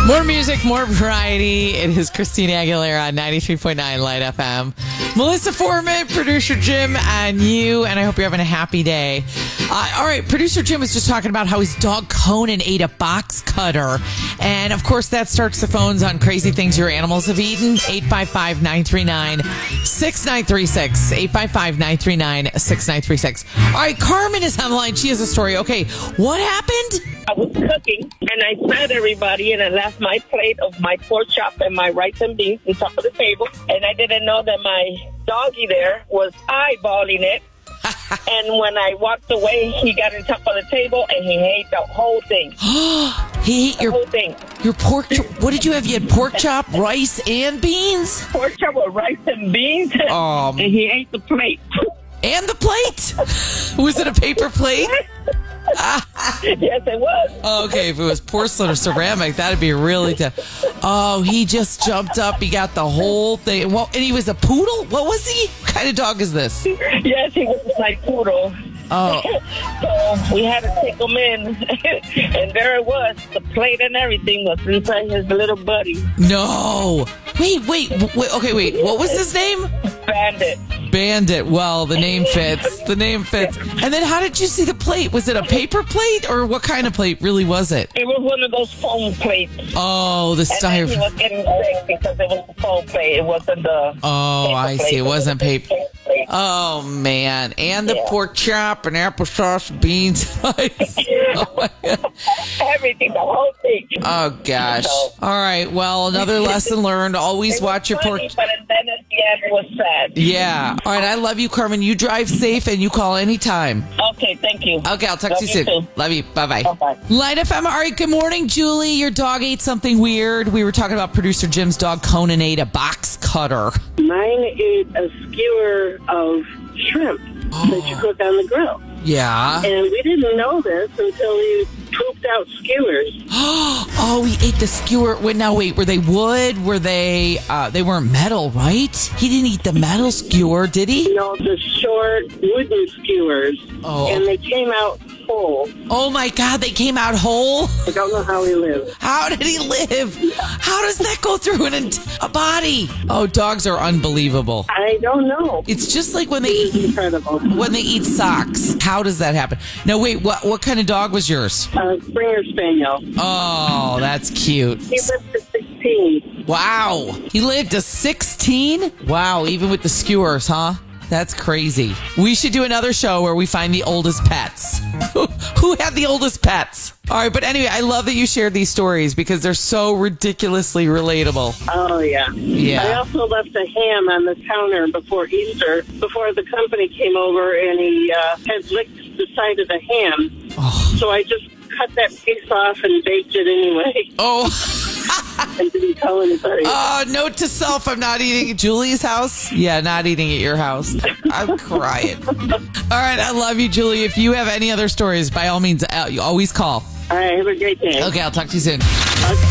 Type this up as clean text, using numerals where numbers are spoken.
More music, more variety. It is Christina Aguilera on 93.9 Light FM. Melissa Foreman, producer Jim, and you. And I hope you're having a happy day. All right, producer Jim was just talking about how his dog Conan ate a box cutter. And, of course, that starts the phones on crazy things your animals have eaten. 855-939-6936. 855-939-6936. All right, Carmen is on the line. She has a story. Okay, what happened? I was cooking, and I fed everybody, and I left my plate of my pork chop and my rice and beans on top of the table, and I didn't know that my doggy there was eyeballing it. And when I walked away, he got on top of the table, and he ate the whole thing. He ate The whole thing. your pork chop. What did you have? You had pork chop, rice, and beans? Pork chop with rice and beans, Oh. and he ate the plate. And the plate? Was it a paper plate? Yes, it was. Okay, if it was porcelain or ceramic, that'd be really tough. Oh, he just jumped up. He got the whole thing. Well, and he was a poodle? What was he? What kind of dog is this? Yes, he was like poodle. Oh, So we had to take him in, and there it was. The plate and everything was inside his little buddy. no. Wait. Okay, wait. What was his name? Bandit. Bandit. Well, the name fits. The name fits. And then how did you see the plate? Was it a paper plate or what kind of plate really was it? It was one of those foam plates. Oh, the And then he styrofoam. was getting sick because it was a foam plate. It wasn't the Oh, paper I plate. see. It wasn't paper. Plate. Oh, man. And the Yeah. pork chop and applesauce, beans. Oh, my God. Everything, the whole thing. Oh, gosh. All right. Well, another lesson learned. Always It was watch your pork. funny, but then at the end it was sad. Yeah. All right. I love you, Carmen. You drive safe and you call anytime. Okay, thank you. Okay. I'll talk Love to you you soon. too. Love you. Bye-bye. Bye-bye. Light FM. All right. Good morning, Julie. Your dog ate something weird. We were talking about producer Jim's dog, Conan, ate a box cutter. Mine ate a skewer of shrimp that you cook on the grill. Yeah. And we didn't know this until he pooped out skewers. Oh, he ate the skewer. Wait, were they wood? Were they weren't metal, right? He didn't eat the metal skewer, did he? No, the short wooden skewers. Oh. And they came out whole. Oh my God, they came out whole? I don't know how he lived. How did he live? How does that go through a body? Oh, dogs are unbelievable. I don't know. It's just like when they It's eat, incredible. socks. How does that happen? No, wait, what kind of dog was yours? Springer Spaniel. Oh, that's cute. He lived to 16. Wow. He lived to 16? Wow, even with the skewers, huh? That's crazy. We should do another show where we find the oldest pets. Who had the oldest pets? All right, but anyway, I love that you shared these stories because they're so ridiculously relatable. Oh, yeah. Yeah. I also left a ham on the counter before Easter, before the company came over, and he had licked the side of the ham. Oh. So I just cut that piece off and baked it anyway Oh. and didn't tell anybody. Note to self, I'm not eating at Julie's house. Yeah, not eating at your house. I'm crying. All right, I love you, Julie. If you have any other stories, by all means, you always call. All right, have a great day. Okay, I'll talk to you soon.